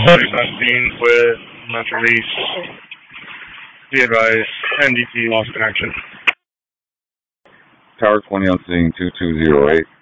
Subject on scene with Metro East. Be advised, NDT lost connection. Tower 20 on scene 2208.